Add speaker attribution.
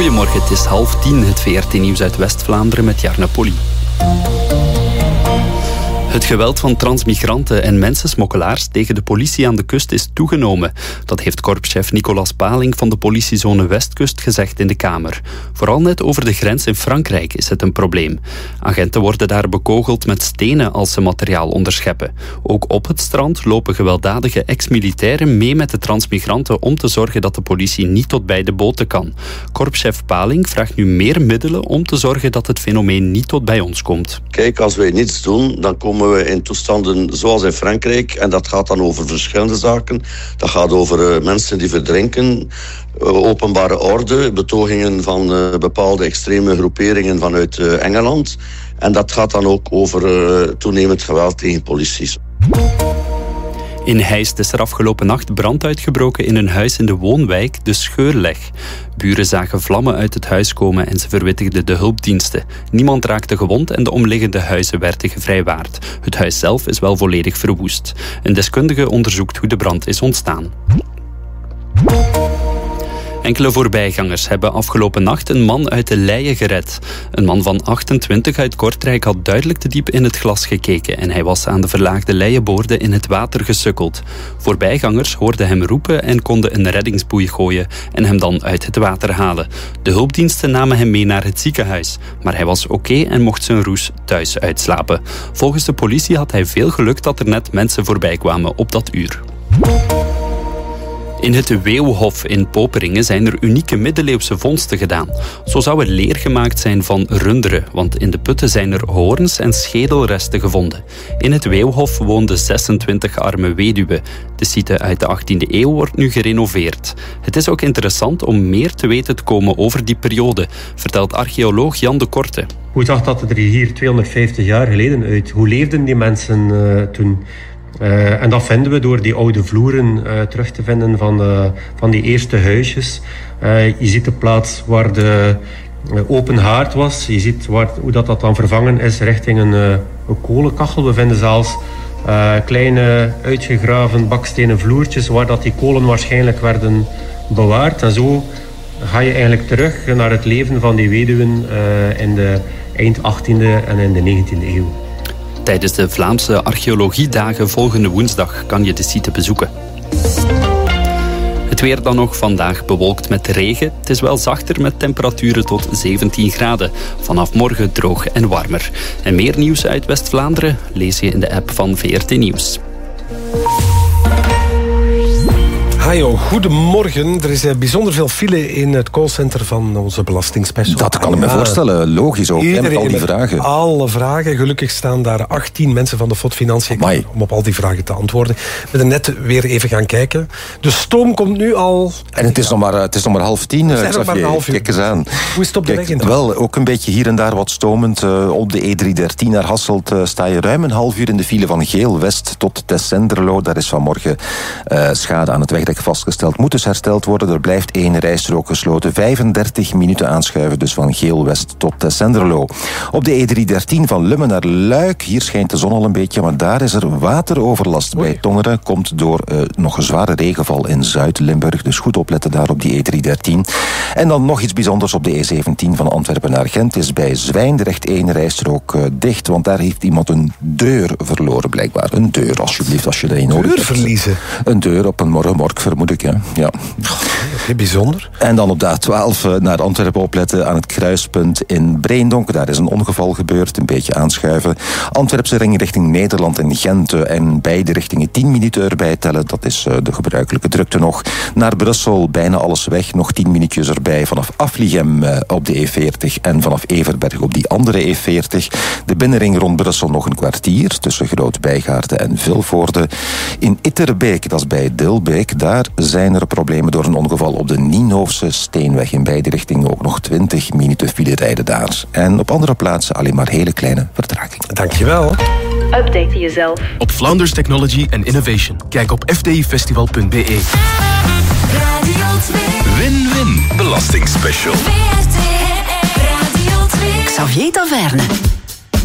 Speaker 1: Goedemorgen, het is 9:30, het VRT-nieuws uit West-Vlaanderen met Jarna Polly. Het geweld van transmigranten en mensensmokkelaars tegen de politie aan de kust is toegenomen. Dat heeft korpschef Nicolas Paling van de politiezone Westkust gezegd in de Kamer. Vooral net over de grens in Frankrijk is het een probleem. Agenten worden daar bekogeld met stenen als ze materiaal onderscheppen. Ook op het strand lopen gewelddadige ex-militairen mee met de transmigranten om te zorgen dat de politie niet tot bij de boten kan. Korpschef Paling vraagt nu meer middelen om te zorgen dat het fenomeen niet tot bij ons komt.
Speaker 2: Kijk, als wij niets doen, dan komen we in toestanden zoals in Frankrijk. En dat gaat dan over verschillende zaken. Dat gaat over mensen die verdrinken, openbare orde, betogingen van bepaalde extreme groeperingen vanuit Engeland. En dat gaat dan ook over toenemend geweld tegen politie.
Speaker 1: In Heist is er afgelopen nacht brand uitgebroken in een huis in de woonwijk De Scheurleg. Buren zagen vlammen uit het huis komen en ze verwittigden de hulpdiensten. Niemand raakte gewond en de omliggende huizen werden gevrijwaard. Het huis zelf is wel volledig verwoest. Een deskundige onderzoekt hoe de brand is ontstaan. Enkele voorbijgangers hebben afgelopen nacht een man uit de leien gered. Een man van 28 uit Kortrijk had duidelijk te diep in het glas gekeken en hij was aan de verlaagde leienboorden in het water gesukkeld. Voorbijgangers hoorden hem roepen en konden een reddingsboei gooien en hem dan uit het water halen. De hulpdiensten namen hem mee naar het ziekenhuis, maar hij was oké en mocht zijn roes thuis uitslapen. Volgens de politie had hij veel geluk dat er net mensen voorbij kwamen op dat uur. In het Weeuwhof in Poperingen zijn er unieke middeleeuwse vondsten gedaan. Zo zou er leer gemaakt zijn van runderen, want in de putten zijn er hoorns en schedelresten gevonden. In het Weeuwhof woonden 26 arme weduwen. De site uit de 18e eeuw wordt nu gerenoveerd. Het is ook interessant om meer te weten te komen over die periode, vertelt archeoloog Jan de Korte.
Speaker 3: Hoe zag dat er hier 250 jaar geleden uit? Hoe leefden die mensen toen? En dat vinden we door die oude vloeren terug te vinden van die eerste huisjes. Je ziet de plaats waar de open haard was. Je ziet hoe dat dan vervangen is richting een kolenkachel. We vinden zelfs kleine uitgegraven bakstenen vloertjes waar dat die kolen waarschijnlijk werden bewaard. En zo ga je eigenlijk terug naar het leven van die weduwen in de eind 18e en in de 19e eeuw.
Speaker 1: Tijdens de Vlaamse archeologiedagen volgende woensdag kan je de site bezoeken. Het weer dan nog vandaag bewolkt met regen. Het is wel zachter met temperaturen tot 17 graden. Vanaf morgen droog en warmer. En meer nieuws uit West-Vlaanderen lees je in de app van VRT Nieuws.
Speaker 4: Hajo, goedemorgen. Er is bijzonder veel file in het callcenter van onze belastingspecial.
Speaker 5: Dat kan ik me voorstellen. Logisch ook. Met al die vragen.
Speaker 4: Alle vragen. Gelukkig staan daar 18 mensen van de FOD Financiën om op al die vragen te antwoorden. We zijn net weer even gaan kijken. De stoom komt nu al...
Speaker 5: En het is nog maar 9:30. Kijk eens aan.
Speaker 4: Hoe is het op de weg in het?
Speaker 5: Wel, ook een beetje hier en daar wat stomend. Op de E313 naar Hasselt sta je ruim een half uur in de file van Geel-West tot Tessenderlo. Daar is vanmorgen schade aan het wegdek vastgesteld. Moet dus hersteld worden. Er blijft 1 rijstrook gesloten. 35 minuten aanschuiven dus van Geel-West tot Tessenderlo. Op de E313 van Lummen naar Luik. Hier schijnt de zon al een beetje, maar daar is er wateroverlast bij Tongeren. Komt door nog een zware regenval in Zuid-Limburg. Dus goed opletten daar op die E313. En dan nog iets bijzonders op de E17 van Antwerpen naar Gent. Is bij Zwijndrecht 1 rijstrook dicht, want daar heeft iemand een deur verloren blijkbaar. Een deur, alsjeblieft, als je er een nodig hebt.
Speaker 4: Deur verliezen?
Speaker 5: Een deur op een mork, vermoed ik, hè. Ja.
Speaker 4: Heel bijzonder.
Speaker 5: En dan op de A12 naar Antwerpen opletten aan het kruispunt in Breendonk. Daar is een ongeval gebeurd, een beetje aanschuiven. Antwerpse ring richting Nederland en Gent en beide richtingen 10 minuten erbij tellen. Dat is de gebruikelijke drukte nog. Naar Brussel bijna alles weg, nog 10 minuutjes erbij vanaf Afligem op de E40 en vanaf Everberg op die andere E40. De binnenring rond Brussel nog een kwartier tussen Groot-Bijgaarden en Vilvoorde. In Itterbeek, dat is bij Dilbeek, daar zijn er problemen door een ongeval op de Nienhoofse Steenweg. In beide richtingen ook nog 20 minuten file rijden daar. En op andere plaatsen alleen maar hele kleine vertragingen.
Speaker 4: Dankjewel.
Speaker 6: Update jezelf
Speaker 7: op Flanders Technology and Innovation. Kijk op fdifestival.be. Win-win belastingspecial.
Speaker 6: Xavier Taverne.